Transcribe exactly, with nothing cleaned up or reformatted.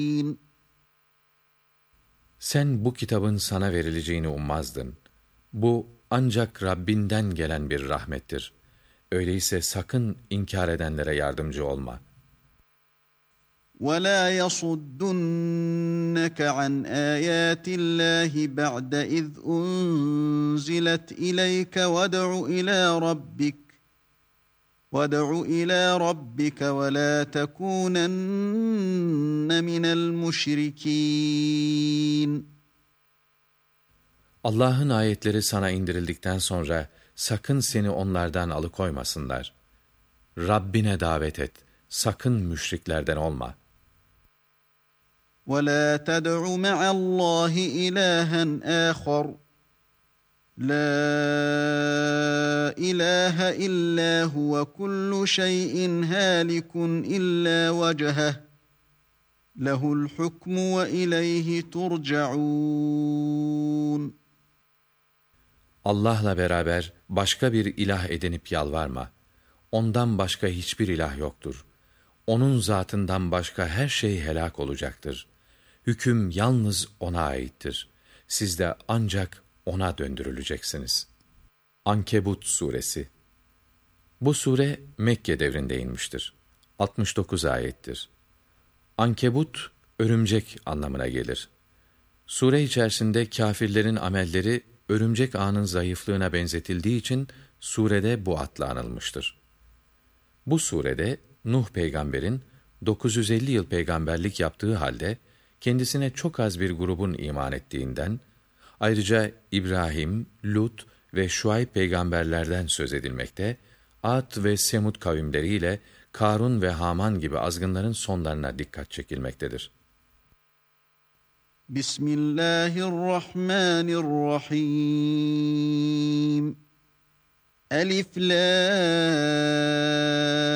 Sen bu kitabın sana verileceğini ummazdın. Bu ancak Rabbinden gelen bir rahmettir. Öyleyse sakın inkar edenlere yardımcı olma. وَلَا يَصُدُّنَّكَ عَنْ آيَاتِ اللّٰهِ بَعْدَ اِذْ اُنْزِلَتْ اِلَيْكَ وَادْعُ اِلَى رَبِّكَ وَادْعُ اِلَى رَبِّكَ وَلَا تَكُونَنَّ مِنَ الْمُشْرِكِينَ. Allah'ın ayetleri sana indirildikten sonra sakın seni onlardan alıkoymasınlar. Rabbine davet et, sakın müşriklerden olma. وَلَا تَدْعُ مَعَ اللّٰهِ إِلَٰهًا آخَرَ لَا إِلَٰهَ إِلَّا هُوَ كُلُّ شَيْءٍ هَالِكٌ إِلَّا وَجْهَهُ لَهُ الْحُكْمُ وَإِلَيْهِ تُرْجَعُونَ. Allah'la beraber başka bir ilah edinip yalvarma. Ondan başka hiçbir ilah yoktur. Onun zatından başka her şey helak olacaktır. Hüküm yalnız O'na aittir. Siz de ancak O'na döndürüleceksiniz. Ankebut suresi. Bu sure Mekke devrinde inmiştir. altmış dokuz ayettir. Ankebut, örümcek anlamına gelir. Sure içerisinde kâfirlerin amelleri örümcek ağının zayıflığına benzetildiği için surede bu adla anılmıştır. Bu surede Nuh peygamberin dokuz yüz elli yıl peygamberlik yaptığı halde kendisine çok az bir grubun iman ettiğinden, ayrıca İbrahim, Lut ve Şuayb peygamberlerden söz edilmekte, Ad ve Semud kavimleriyle Karun ve Haman gibi azgınların sonlarına dikkat çekilmektedir. Bismillahirrahmanirrahim. Elif, Lam,